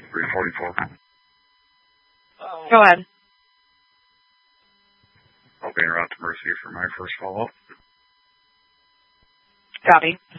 344. Go ahead. I'll be en route to Mercy for my first follow-up. Copy.